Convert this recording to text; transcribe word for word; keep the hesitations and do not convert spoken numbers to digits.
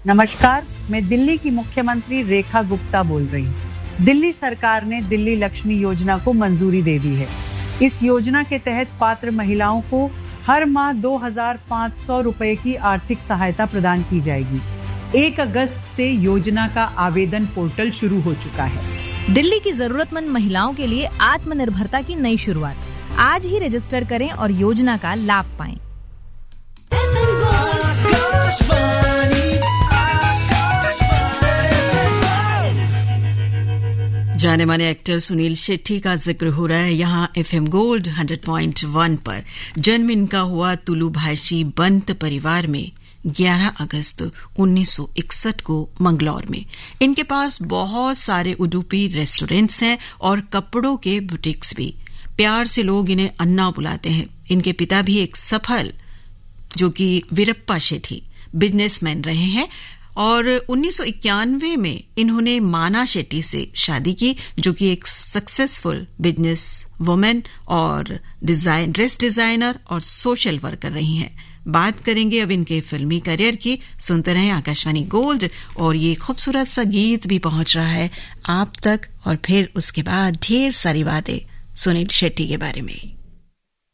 नमस्कार, मैं दिल्ली की मुख्यमंत्री रेखा गुप्ता बोल रही हूँ। दिल्ली सरकार ने दिल्ली लक्ष्मी योजना को मंजूरी दे दी है। इस योजना के तहत पात्र महिलाओं को हर माह दो हजार पाँच सौ रुपए की आर्थिक सहायता प्रदान की जाएगी। एक अगस्त से योजना का आवेदन पोर्टल शुरू हो चुका है। दिल्ली की जरूरतमंद महिलाओं के लिए आत्मनिर्भरता की नई शुरुआत। आज ही रजिस्टर करें और योजना का लाभ पाएं। जाने माने एक्टर सुनील शेट्टी का जिक्र हो रहा है यहाँ FM gold hundred point one पर। जन्म इनका हुआ तुलु भाषी बंत परिवार में ग्यारह अगस्त उन्नीस सौ इकसठ को मंगलौर में। इनके पास बहुत सारे उडुपी रेस्टोरेंट्स हैं और कपड़ों के बुटीक्स भी। प्यार से लोग इन्हें अन्ना बुलाते हैं। इनके पिता भी एक सफल, जो कि वीरप्पा शेट्टी, बिजनेसमैन रहे हैं और उन्नीस सौ इक्यानवे में इन्होंने माना शेट्टी से शादी की, जो कि एक सक्सेसफुल बिजनेस वुमेन और डिजाइन ड्रेस डिजाइनर और सोशल वर्कर रही हैं। बात करेंगे अब इनके फिल्मी करियर की। सुनते रहें आकाशवाणी गोल्ड और ये खूबसूरत सा गीत भी पहुंच रहा है आप तक, और फिर उसके बाद ढेर सारी बातें सुनील शेट्टी के बारे में।